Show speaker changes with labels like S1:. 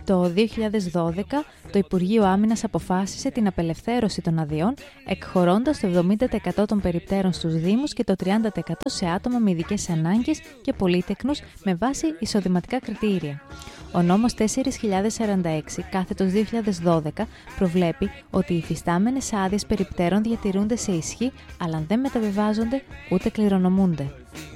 S1: Το 2012 το Υπουργείο Άμυνας αποφάσισε την απελευθέρωση των αδειών, εκχωρώντας το 70% των περιπτέρων στους Δήμους και το 30% σε άτομα με ειδικές ανάγκες και πολύτεκνους με βάση εισοδηματικά κριτήρια. Ο νόμος 4046 κάθετος 2012 προβλέπει ότι οι υφιστάμενες άδειες περιπτέρων διατηρούνται σε ισχύ, αλλά δεν μεταβιβάζονται ούτε κληρονομούνται.